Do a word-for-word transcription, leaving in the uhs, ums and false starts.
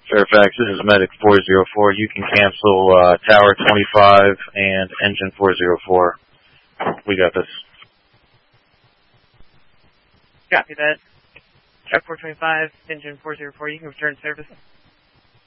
Fairfax, this is Medic four zero four. You can cancel uh, Tower twenty-five and Engine four zero four. We got this. Copy that. Tower four twenty-five, Engine four zero four. You can return service.